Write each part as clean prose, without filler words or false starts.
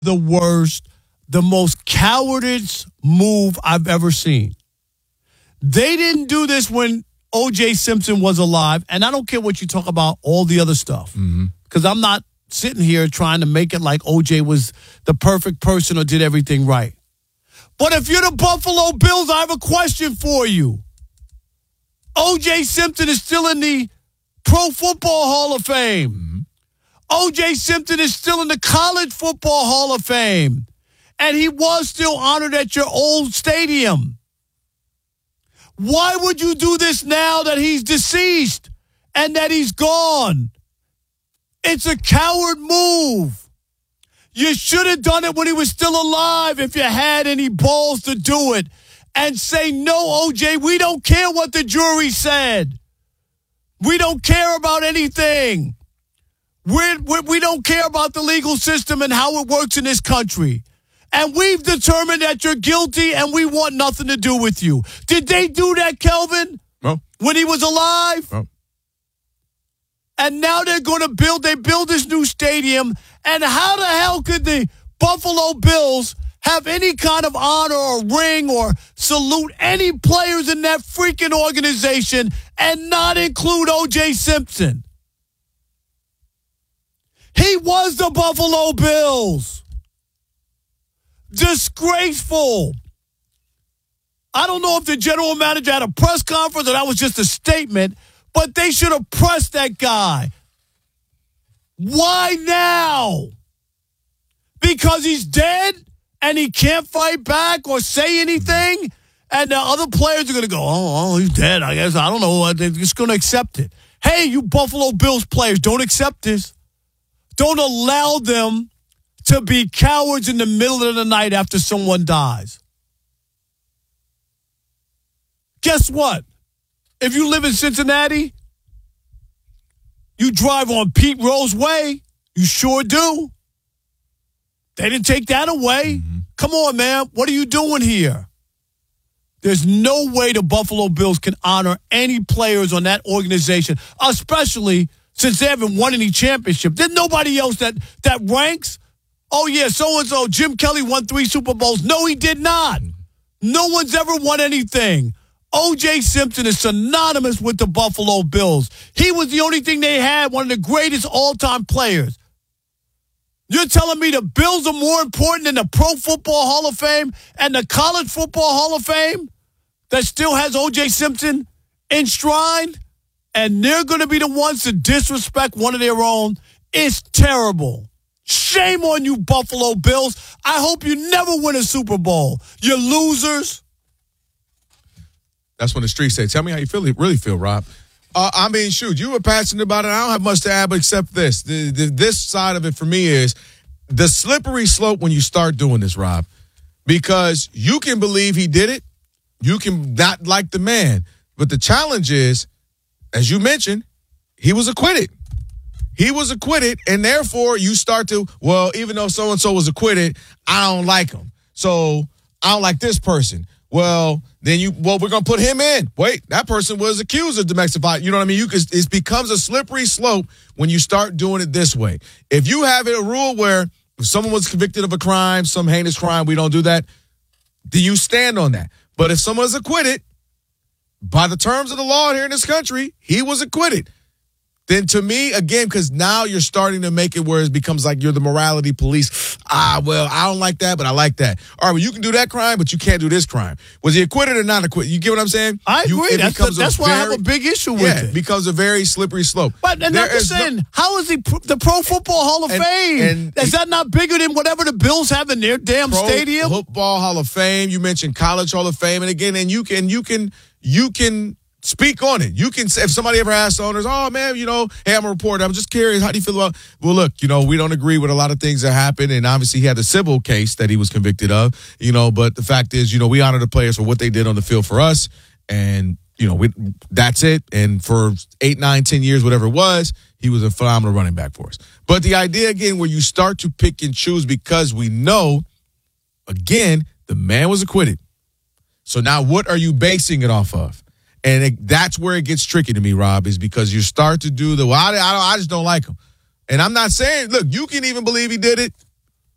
the worst, the most cowardice move I've ever seen. They didn't do this when O.J. Simpson was alive, and I don't care what you talk about all the other stuff, because I'm not sitting here trying to make it like O.J. was the perfect person or did everything right. But if you're the Buffalo Bills, I have a question for you. O.J. Simpson is still in the Pro Football Hall of Fame. O.J. Simpson is still in the College Football Hall of Fame. And he was still honored at your old stadium. Why would you do this now that he's deceased and that he's gone? It's a coward move. You should have done it when he was still alive if you had any balls to do it. And say, no, OJ, we don't care what the jury said. We don't care about anything. We don't care about the legal system and how it works in this country. And we've determined that you're guilty and we want nothing to do with you. Did they do that, Kelvin? No. When he was alive? No. And now they're going to build this new stadium. And how the hell could the Buffalo Bills have any kind of honor or ring or salute any players in that freaking organization and not include O.J. Simpson? He was the Buffalo Bills. Disgraceful. I don't know if the general manager had a press conference or that was just a statement, but they should have pressed that guy. Why now? Because he's dead and he can't fight back or say anything? And the other players are going to go, oh, he's dead, I guess. I don't know. They're just going to accept it. Hey, you Buffalo Bills players, don't accept this. Don't allow them to be cowards in the middle of the night after someone dies. Guess what? If you live in Cincinnati, you drive on Pete Rose Way. You sure do. They didn't take that away. Come on, man. What are you doing here? There's no way the Buffalo Bills can honor any players on that organization, especially since they haven't won any championship. There's nobody else that ranks. Oh, yeah, so-and-so, Jim Kelly won 3 Super Bowls. No, he did not. No one's ever won anything. O.J. Simpson is synonymous with the Buffalo Bills. He was the only thing they had, one of the greatest all-time players. You're telling me the Bills are more important than the Pro Football Hall of Fame and the College Football Hall of Fame that still has O.J. Simpson enshrined? And they're going to be the ones to disrespect one of their own? It's terrible. Shame on you, Buffalo Bills. I hope you never win a Super Bowl. You losers. That's when the streets say, tell me how you really feel, Rob. I mean, shoot, you were passionate about it. I don't have much to add but except this. This side of it for me is the slippery slope when you start doing this, Rob. Because you can believe he did it. You can not like the man. But the challenge is, as you mentioned, he was acquitted. He was acquitted, and therefore you start to, well, even though so-and-so was acquitted, I don't like him. So I don't like this person. Well, then we're going to put him in. Wait, that person was accused of domestic violence. You know what I mean? It becomes a slippery slope when you start doing it this way. If you have a rule where if someone was convicted of a crime, some heinous crime, we don't do that, then you stand on that. But if someone's acquitted, by the terms of the law here in this country, he was acquitted. Then to me, again, because now you're starting to make it where it becomes like you're the morality police. Well, I don't like that, but I like that. All right, well, you can do that crime, but you can't do this crime. Was he acquitted or not acquitted? You get what I'm saying? I agree. That's why I have a big issue with it. It becomes a very slippery slope. But and I'm just saying, how is he the Pro Football Hall of Fame? Is that not bigger than whatever the Bills have in their damn stadium? Pro Football Hall of Fame. You mentioned College Hall of Fame, and again, and you can speak on it. You can say, if somebody ever asks the owners, oh, man, hey, I'm a reporter. I'm just curious. How do you feel about, well, look, we don't agree with a lot of things that happened. And obviously he had the civil case that he was convicted of, but the fact is, we honor the players for what they did on the field for us. And, that's it. And for 8, 9, 10 years, whatever it was, he was a phenomenal running back for us. But the idea, again, where you start to pick and choose because we know, again, the man was acquitted. So now what are you basing it off of? And that's where it gets tricky to me, Rob, is because you start to do I just don't like him. And I'm not saying, look, you can even believe he did it.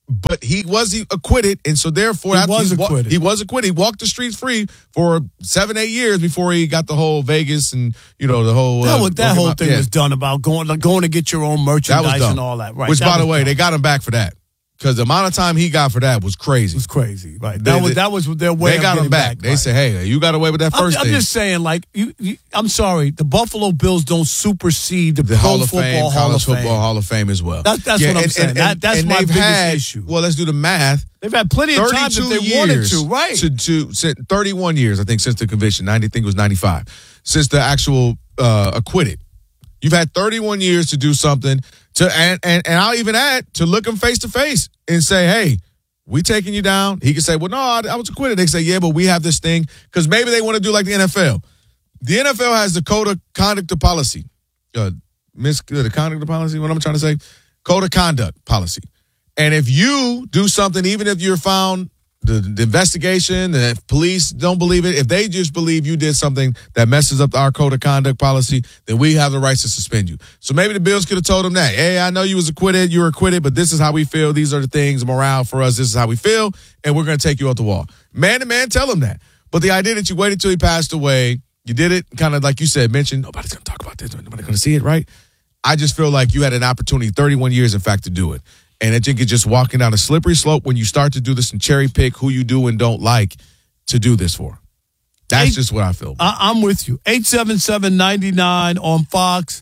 but he was acquitted, and so therefore he was acquitted. He was acquitted. He walked the streets free for 7-8 years before he got the whole Vegas and the whole that whole thing was done about going to get your own merchandise and all that. Right. Which, by the way, they got him back for that. Because the amount of time he got for that was crazy. It was crazy, right? That was their way. They got him back. They said, "Hey, you got away with that first thing." I'm just saying, like, I'm sorry, the Buffalo Bills don't supersede the Hall of Fame, College Football Hall of Fame as well. That's what I'm saying. That's my biggest issue. Well, let's do the math. They've had plenty of time if they wanted to, right? To 31 years, I think, since the conviction. I think it was 95, since the actual acquitted. You've had 31 years to do something. And I'll even add to look him face to face and say, hey, we taking you down. He can say, well, no, I was acquitted. They say, yeah, but we have this thing. Because maybe they want to do like the NFL. The NFL has the code of conduct of policy. The conduct of policy, what I'm trying to say? Code of conduct policy. And if you do something, even if you're found, the investigation, the police don't believe it, if they just believe you did something that messes up our code of conduct policy, then we have the rights to suspend you. So maybe the Bills could have told him that, hey, I know you were acquitted, but this is how we feel. These are the things, morale for us. This is how we feel, and we're going to take you off the wall. Man to man, tell him that. But the idea that you waited till he passed away, you did it kind of like you said, mentioned, nobody's going to talk about this. Nobody's going to see it, right? I just feel like you had an opportunity, 31 years, in fact, to do it. And I think it's just walking down a slippery slope when you start to do this and cherry pick who you do and don't like to do this for. That's just what I feel. I'm with you. 877-99 on Fox,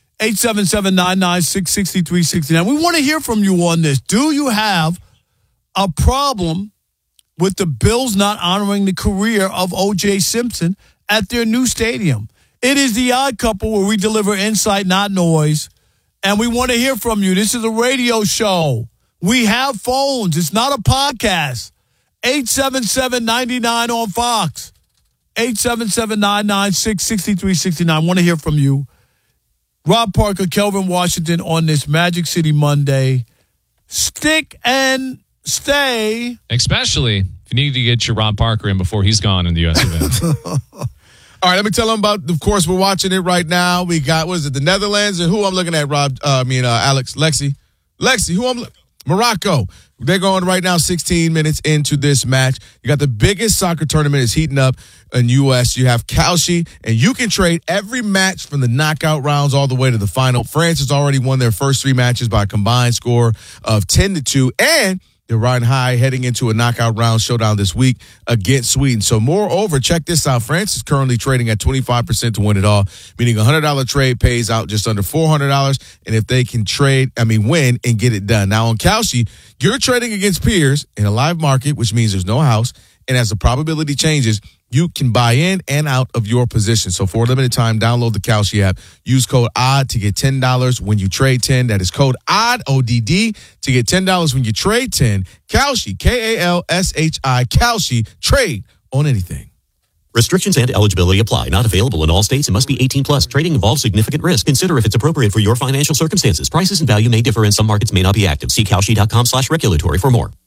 877-996-6369. We want to hear from you on this. Do you have a problem with the Bills not honoring the career of O.J. Simpson at their new stadium? It is the Odd Couple, where we deliver insight, not noise. And we want to hear from you. This is a radio show. We have phones. It's not a podcast. 877-99 on Fox. 877-996-6369. Want to hear from you. Rob Parker, Kelvin Washington on this Magic City Monday. Stick and stay. Especially if you need to get your Rob Parker in before he's gone in the U.S. event. All right, let me tell them about, of course, we're watching it right now. We got, what is it, the Netherlands? And who I'm looking at, Rob? Alex, Lexi, who I'm Morocco. They're going right now 16 minutes into this match. You got the biggest soccer tournament is heating up in U.S. You have Kalshi, and you can trade every match from the knockout rounds all the way to the final. France has already won their first 3 matches by a combined score of 10-2, and they're riding high heading into a knockout round showdown this week against Sweden. So moreover, check this out. France is currently trading at 25% to win it all, meaning a $100 trade pays out just under $400. And if they can win and get it done. Now on Kalshi, you're trading against peers in a live market, which means there's no house. And as the probability changes, you can buy in and out of your position. So for a limited time, download the Kalshi app. Use code ODD to get $10 when you trade 10. That is code ODD, ODD, to get $10 when you trade 10. Kalshi, Kalshi, Kalshi, trade on anything. Restrictions and eligibility apply. Not available in all states and must be 18 plus. Trading involves significant risk. Consider if it's appropriate for your financial circumstances. Prices and value may differ and some markets may not be active. See Kalshi.com/regulatory for more.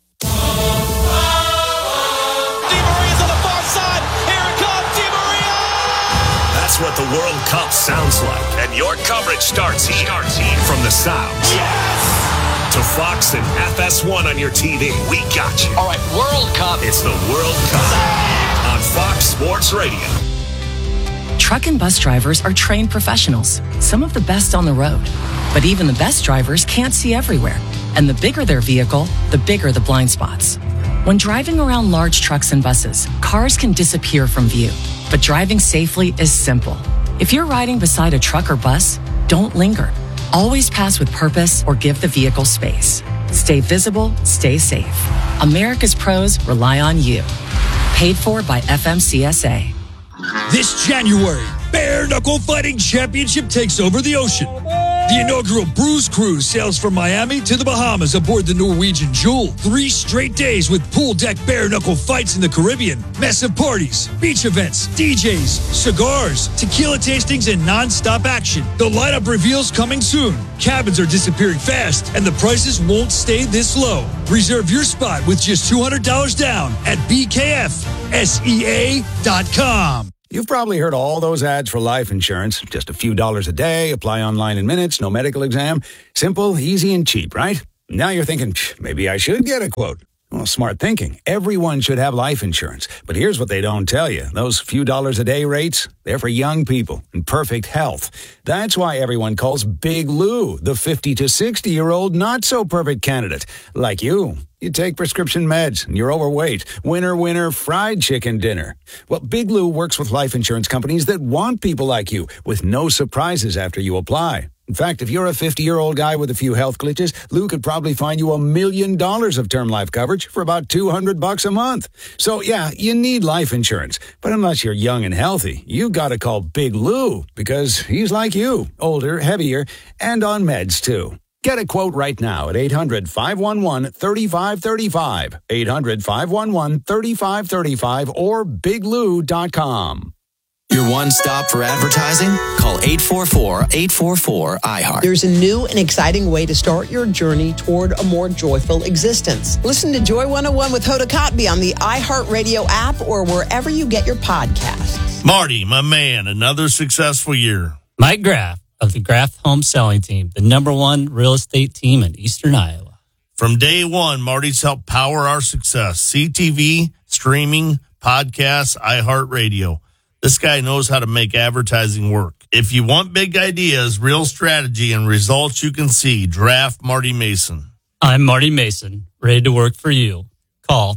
That's what the World Cup sounds like. And your coverage starts here. From the sounds. Yes! To Fox and FS1 on your TV. We got you. All right, World Cup. It's the World Cup on Fox Sports Radio. Truck and bus drivers are trained professionals, some of the best on the road. But even the best drivers can't see everywhere. And the bigger their vehicle, the bigger the blind spots. When driving around large trucks and buses, cars can disappear from view. But driving safely is simple. If you're riding beside a truck or bus, don't linger. Always pass with purpose or give the vehicle space. Stay visible, stay safe. America's pros rely on you. Paid for by FMCSA. This January, Bare Knuckle Fighting Championship takes over the ocean. The inaugural Bruise Cruise sails from Miami to the Bahamas aboard the Norwegian Jewel. 3 straight days with pool deck bare knuckle fights in the Caribbean, massive parties, beach events, DJs, cigars, tequila tastings, and non-stop action. The lineup reveals coming soon. Cabins are disappearing fast, and the prices won't stay this low. Reserve your spot with just $200 down at BKFSEA.com. You've probably heard all those ads for life insurance. Just a few dollars a day, apply online in minutes, no medical exam. Simple, easy, and cheap, right? Now you're thinking, maybe I should get a quote. Well, smart thinking. Everyone should have life insurance. But here's what they don't tell you. Those few dollars a day rates, they're for young people in perfect health. That's why everyone calls Big Lou the 50 to 60-year-old not-so-perfect candidate. Like you. You take prescription meds and you're overweight. Winner, fried chicken dinner. Well, Big Lou works with life insurance companies that want people like you with no surprises after you apply. In fact, if you're a 50-year-old guy with a few health glitches, Lou could probably find you $1 million of term life coverage for about $200 a month. So, yeah, you need life insurance. But unless you're young and healthy, you got to call Big Lou because he's like you, older, heavier, and on meds, too. Get a quote right now at 800-511-3535, 800-511-3535, or biglou.com. Your one stop for advertising? Call 844-844-iHeart. There's a new and exciting way to start your journey toward a more joyful existence. Listen to Joy 101 with Hoda Kotb on the iHeartRadio app or wherever you get your podcasts. Marty, my man, another successful year. Mike Graff of the Graff Home Selling Team, the #1 real estate team in Eastern Iowa. From day one, Marty's helped power our success. CTV, streaming, podcasts, iHeartRadio. This guy knows how to make advertising work. If you want big ideas, real strategy, and results you can see, draft Marty Mason. I'm Marty Mason, ready to work for you. Call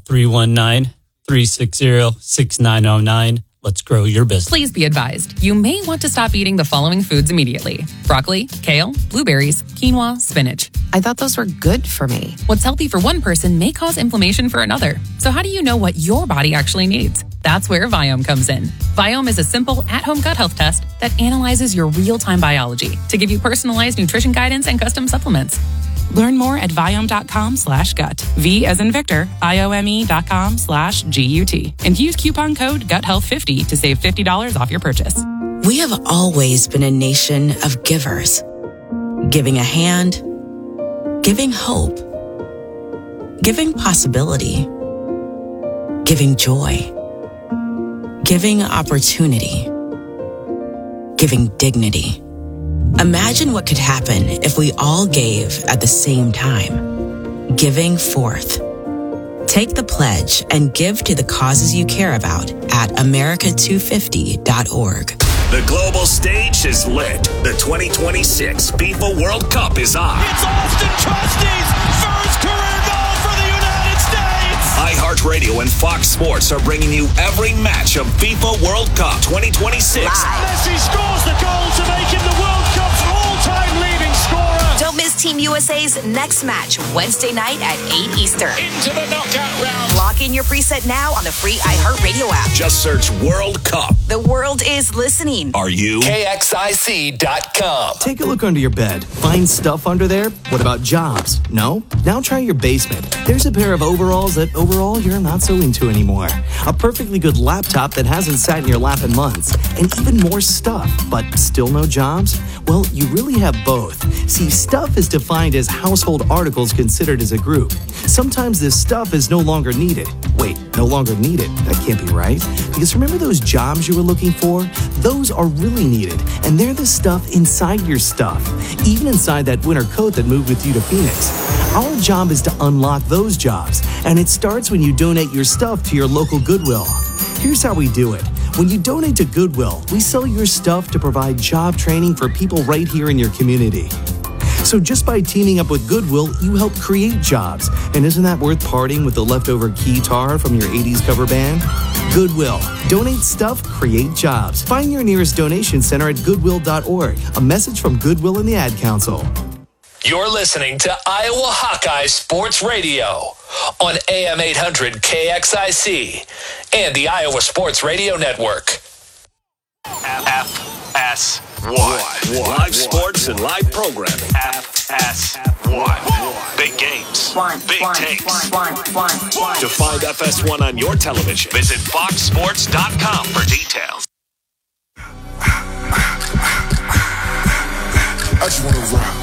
319-360-6909. Let's grow your business. Please be advised, you may want to stop eating the following foods immediately. Broccoli, kale, blueberries, quinoa, spinach. I thought those were good for me. What's healthy for one person may cause inflammation for another. So how do you know what your body actually needs? That's where Viome comes in. Viome is a simple at-home gut health test that analyzes your real-time biology to give you personalized nutrition guidance and custom supplements. Learn more at Viome.com/gut. V as in Victor, IOME.com/GUT. And use coupon code GUTHEALTH50 to save $50 off your purchase. We have always been a nation of givers. Giving a hand, giving hope, giving possibility, giving joy, giving opportunity, giving dignity. Imagine what could happen if we all gave at the same time. Giving forth. Take the pledge and give to the causes you care about at America250.org. The global stage is lit. The 2026 FIFA World Cup is on. It's Austin Trusty's first career goal for the United States. iHeartRadio and Fox Sports are bringing you every match of FIFA World Cup 2026. Messi scores the goal to make him the World Cup's all-time leading scorer. Don't miss Team USA's next match Wednesday night at 8 Eastern. Into the knockout round. Lock in your preset now on the free iHeartRadio app. Just search World Cup. The world is listening. Are you? KXIC.com. Take a look under your bed. Find stuff under there? What about jobs? No? Now try your basement. There's a pair of overalls that overall you're not so into anymore. A perfectly good laptop that hasn't sat in your lap in months. And even more stuff, but still no jobs? Well, you really have both. See, stuff is defined as household articles considered as a group. Sometimes this stuff is no longer needed. Wait, no longer needed? That can't be right. Because remember those jobs you were looking for? Those are really needed, and they're the stuff inside your stuff. Even inside that winter coat that moved with you to Phoenix. Our job is to unlock those jobs, and it starts when you donate your stuff to your local Goodwill. Here's how we do it. When you donate to Goodwill, we sell your stuff to provide job training for people right here in your community. So just by teaming up with Goodwill, you help create jobs. And isn't that worth parting with the leftover guitar from your 80s cover band? Goodwill. Donate stuff, create jobs. Find your nearest donation center at goodwill.org. A message from Goodwill and the Ad Council. You're listening to Iowa Hawkeye Sports Radio on AM 800 KXIC and the Iowa Sports Radio Network. FS1. Live sports and live programming. FS1. Big games. Big takes. To find FS1 on your television, visit foxsports.com for details. I just want to rock.